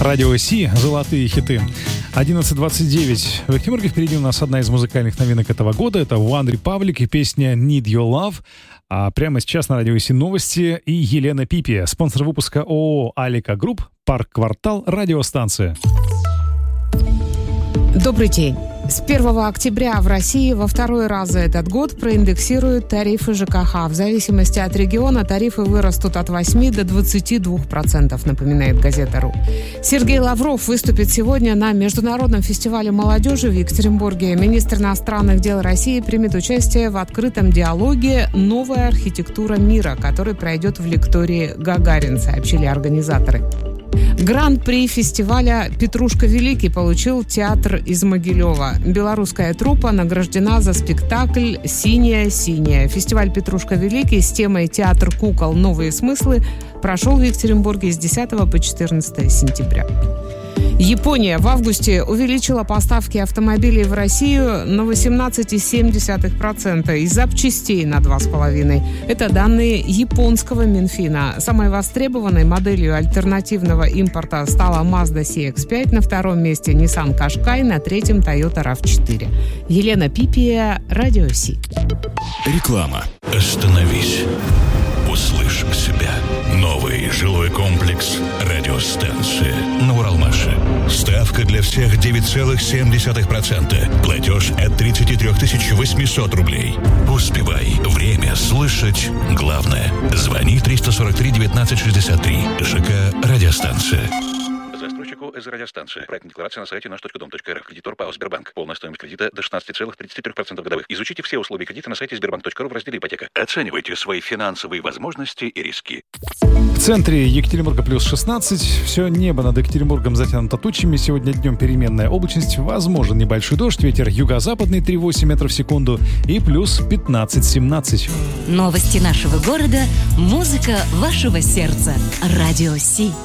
Радио Си, золотые хиты. 11:29. В Екатеринбурге впереди у нас одна из музыкальных новинок этого года. Это One Republic и песня Need Your Love. А прямо сейчас на Радио Си новости и Елена Пипия, спонсор выпуска ООО «Алика Групп», Парк Квартал, радиостанция. Добрый день. С 1 октября в России во второй раз за этот год проиндексируют тарифы ЖКХ. В зависимости от региона тарифы вырастут от 8 до 22%, напоминает газета.ру. Сергей Лавров выступит сегодня на Международном фестивале молодежи в Екатеринбурге. Министр иностранных дел России примет участие в открытом диалоге «Новая архитектура мира», который пройдет в лектории Гагарин, сообщили организаторы. Гран-при фестиваля «Петрушка Великий» получил театр из Могилева. Белорусская труппа награждена за спектакль «Синяя-синяя». Фестиваль «Петрушка Великий» с темой «Театр кукол. Новые смыслы» прошел в Екатеринбурге с 10 по 14 сентября. Япония в августе увеличила поставки автомобилей в Россию на 18,7% и запчастей на 2,5%. Это данные японского Минфина. Самой востребованной моделью альтернативного импорта стала Mazda CX-5, на втором месте Nissan Qashqai, на третьем Toyota RAV4. Елена Пипия, Радио Си. Реклама. Остановись. Услышь себя. Новый жилой комплекс «Радиостанция» на Уралмаше. Ставка для всех 9,7%. Платеж от 33 800 рублей. Успевай. Время слышать главное. Звони 343 19 63. ЖК «Радиостанция». Застройщику из радиостанции. Проектная декларация на сайте наш.дом.рф. Кредитор ПАО «Сбербанк». Полная стоимость кредита до 16,33% годовых. Изучите все условия кредита на сайте sberbank.ru в разделе «Ипотека». Оценивайте свои финансовые возможности и риски. В центре Екатеринбурга плюс 16. Все небо над Екатеринбургом затянуто тучами. Сегодня днем переменная облачность. Возможен небольшой дождь. Ветер юго-западный 3,8 метров в секунду. И плюс 15-17. Новости нашего города. Музыка вашего сердца. Радио Си.